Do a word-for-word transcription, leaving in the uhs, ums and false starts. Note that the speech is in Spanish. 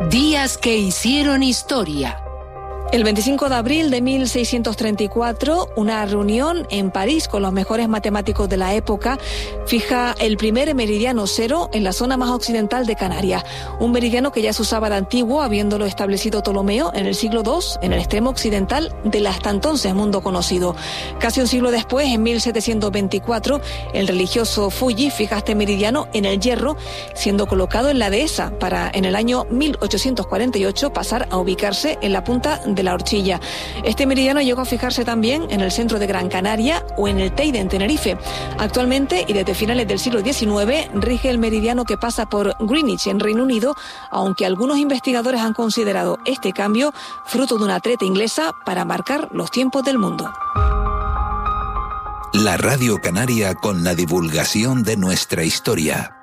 Días que hicieron historia. El veinticinco de abril de mil seiscientos treinta y cuatro, una reunión en París con los mejores matemáticos de la época fija el primer meridiano cero en la zona más occidental de Canarias. Un meridiano que ya se usaba de antiguo, habiéndolo establecido Ptolomeo en el siglo segundo, en el extremo occidental del hasta entonces mundo conocido. Casi un siglo después, en mil setecientos veinticuatro, el religioso Fuji fija este meridiano en el Hierro, siendo colocado en la dehesa para, en el año mil ochocientos cuarenta y ocho, pasar a ubicarse en la punta de la Horchilla. Este meridiano llegó a fijarse también en el centro de Gran Canaria o en el Teide, en Tenerife. Actualmente, y desde finales del siglo diecinueve, rige el meridiano que pasa por Greenwich, en Reino Unido, aunque algunos investigadores han considerado este cambio fruto de una treta inglesa para marcar los tiempos del mundo. La Radio Canaria con la divulgación de nuestra historia.